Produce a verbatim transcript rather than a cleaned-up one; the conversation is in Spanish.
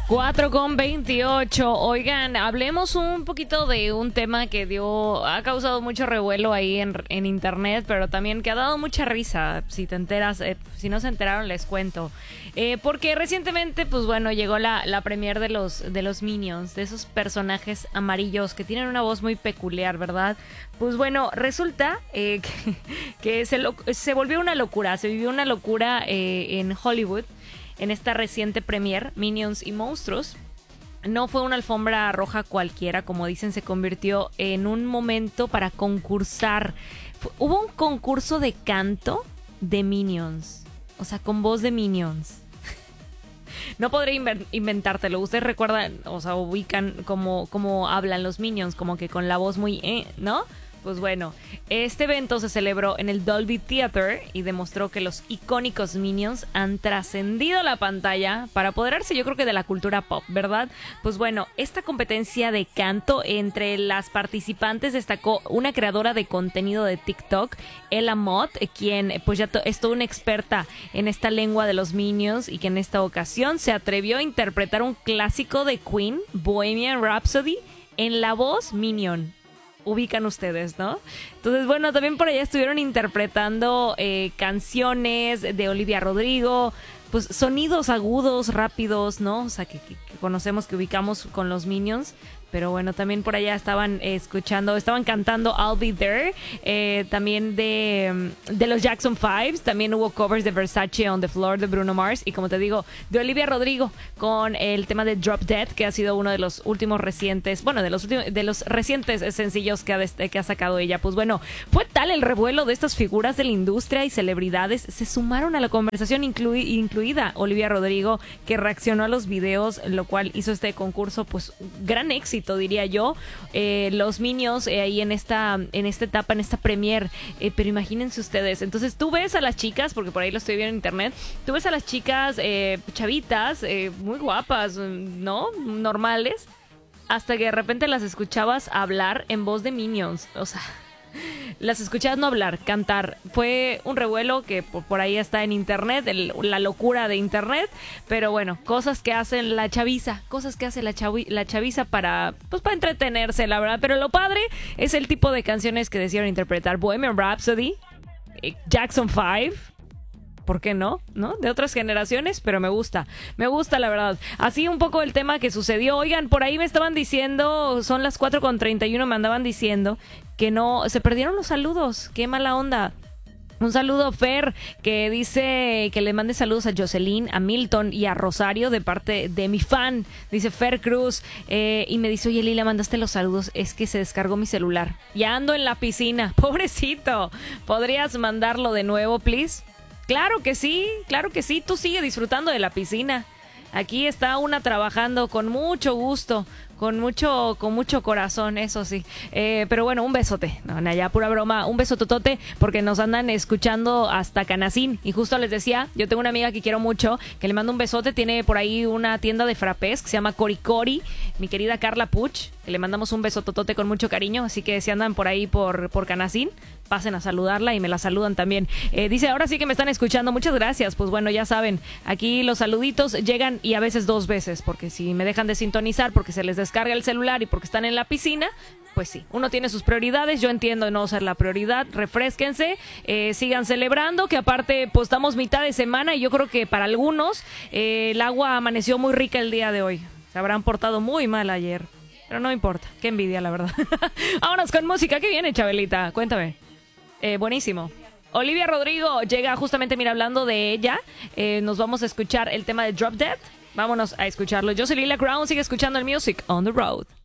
cuatro con veintiocho. Oigan, hablemos un poquito de un tema que dio, ha causado mucho revuelo ahí en, en internet, pero también que ha dado mucha risa. Si te enteras, eh, si no se enteraron, les cuento. Eh, porque recientemente, pues bueno, llegó la, la premier de los, de los Minions, de esos personajes amarillos que tienen una voz muy peculiar, ¿verdad? Pues bueno, resulta eh, que, que se, lo, se volvió una locura, se vivió una locura eh, en Hollywood. En esta reciente premier, Minions y Monstruos, no fue una alfombra roja cualquiera, como dicen, se convirtió en un momento para concursar. Fu- Hubo un concurso de canto de Minions, o sea, con voz de Minions. No podré inven- inventártelo. Ustedes recuerdan, o sea, ubican cómo, cómo hablan los Minions, como que con la voz muy, eh, ¿no? Pues bueno, este evento se celebró en el Dolby Theater y demostró que los icónicos Minions han trascendido la pantalla para apoderarse, yo creo que de la cultura pop, ¿verdad? Pues bueno, esta competencia de canto entre las participantes destacó una creadora de contenido de TikTok, Ella Mott, quien pues ya to- es toda una experta en esta lengua de los Minions y que en esta ocasión se atrevió a interpretar un clásico de Queen, Bohemian Rhapsody, en la voz Minion. Ubican ustedes, ¿no? Entonces, bueno, también por allá estuvieron interpretando eh, canciones de Olivia Rodrigo, pues sonidos agudos, rápidos, ¿no? O sea, que, que, que conocemos, que ubicamos con los Minions. Pero bueno, también por allá estaban eh, escuchando, estaban cantando I'll Be There, eh, también de, de los Jackson Five, también hubo covers de Versace on the Floor de Bruno Mars y como te digo, de Olivia Rodrigo con el tema de Drop Dead, que ha sido uno de los últimos recientes, bueno, de los últimos, de los recientes sencillos que ha, des- que ha sacado ella. Pues bueno, fue tal el revuelo de estas figuras de la industria y celebridades, se sumaron a la conversación, inclui- incluida Olivia Rodrigo, que reaccionó a los videos, lo cual hizo este concurso, pues, gran éxito, diría yo. Eh, los Minions eh, ahí en esta en esta etapa, en esta premier, eh, pero imagínense ustedes, entonces tú ves a las chicas, porque por ahí lo estoy viendo en internet, tú ves a las chicas eh, chavitas, eh, muy guapas, ¿no? Normales, hasta que de repente las escuchabas hablar en voz de Minions, o sea, las escuchabas no hablar, cantar. Fue un revuelo que por, por ahí está en internet, el- la locura de internet. Pero bueno, cosas que hacen la chaviza, cosas que hace la, chavi- la chaviza para, pues para entretenerse, la verdad. Pero lo padre es el tipo de canciones que decidieron interpretar. Bohemian Rhapsody, eh, Jackson Five. ¿Por qué no? ¿No? De otras generaciones, pero me gusta. Me gusta, la verdad. Así un poco el tema que sucedió. Oigan, por ahí me estaban diciendo, son las cuatro con treinta y uno, me andaban diciendo que no, se perdieron los saludos. Qué mala onda. Un saludo, Fer, que dice que le mande saludos a Jocelyn, a Milton y a Rosario de parte de mi fan. Dice Fer Cruz. Eh, y me dice, oye, Lila, mandaste los saludos. Es que se descargó mi celular. Ya ando en la piscina. Pobrecito. ¿Podrías mandarlo de nuevo, please? Claro que sí, claro que sí. Tú sigue disfrutando de la piscina. Aquí está una trabajando con mucho gusto, con mucho, con mucho corazón, eso sí. Eh, pero bueno, un besote. No, no, ya pura broma. Un beso totote porque nos andan escuchando hasta Canacín. Y justo les decía, yo tengo una amiga que quiero mucho, que le mando un besote. Tiene por ahí una tienda de frappés que se llama Cori Cori. Mi querida Carla Puch, que le mandamos un beso totote con mucho cariño. Así que si andan por ahí por, por Canacín, pasen a saludarla y me la saludan también. Eh, dice, ahora sí que me están escuchando. Muchas gracias. Pues bueno, ya saben, aquí los saluditos llegan y a veces dos veces, porque si me dejan de sintonizar porque se les descarga el celular y porque están en la piscina, pues sí, uno tiene sus prioridades. Yo entiendo no ser la prioridad. Refrésquense, eh, sigan celebrando, que aparte pues estamos mitad de semana y yo creo que para algunos eh, el agua amaneció muy rica el día de hoy. Se habrán portado muy mal ayer, pero no importa, qué envidia, la verdad. Vámonos con música. ¿Qué viene, Chabelita? Cuéntame. Eh, buenísimo. Olivia Rodrigo llega justamente, mira, hablando de ella, eh, nos vamos a escuchar el tema de Drop Dead. Vámonos a escucharlo. Yo soy Lila Crown, sigue escuchando el Music on the Road.